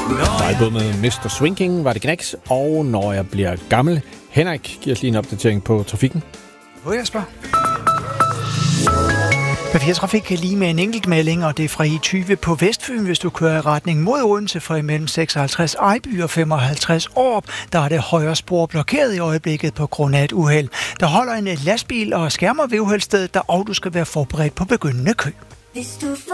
Både med Mr. Swinking var det Knacks, og Når jeg bliver gammel. Henrik giver os lige en opdatering på trafikken. Hvor Jesper? P4 Trafik kan lige med en enkelt melding, og det er fra I20 på Vestfyn, hvis du kører i retning mod Odense fra imellem 56 Ejby og 55 Aarup. Der er det højre spor blokeret i øjeblikket på grund af et uheld. Der holder en lastbil og skærmer ved uheldsstedet, og du skal være forberedt på begyndende kø.